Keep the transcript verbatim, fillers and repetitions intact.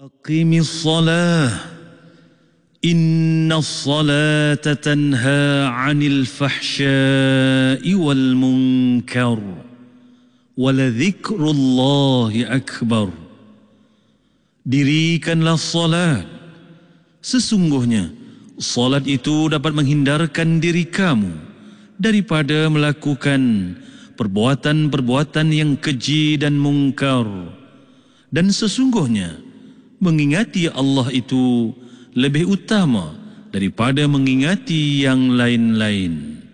Aqimis salah, innas salata tanha 'anil fahsya'i wal munkar, waladhikrullahi akbar. Dirikanlah salat, sesungguhnya salat itu dapat menghindarkan diri kamu daripada melakukan perbuatan-perbuatan yang keji dan mungkar, dan sesungguhnya mengingati Allah itu lebih utama daripada mengingati yang lain-lain.